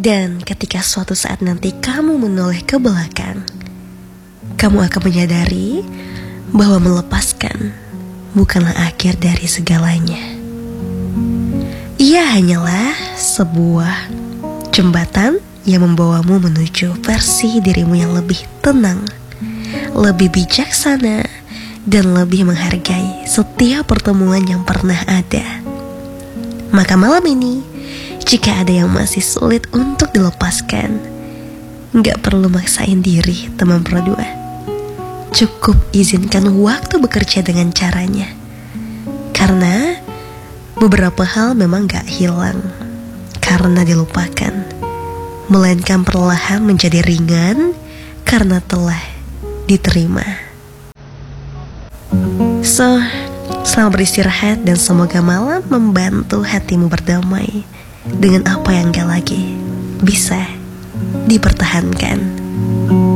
Dan ketika suatu saat nanti kamu menoleh ke belakang, kamu akan menyadari bahwa melepaskan bukanlah akhir dari segalanya. Ia hanyalah sebuah jembatan yang membawamu menuju versi dirimu yang lebih tenang, lebih bijaksana, dan lebih menghargai setiap pertemuan yang pernah ada. Maka malam ini, jika ada yang masih sulit untuk dilepaskan, gak perlu maksain diri, teman berdua. Cukup izinkan waktu bekerja dengan caranya. Karena beberapa hal memang gak hilang karena dilupakan, melainkan perlahan menjadi ringan karena telah diterima. So, selamat beristirahat dan semoga malam membantu hatimu berdamai dengan apa yang gak lagi bisa dipertahankan.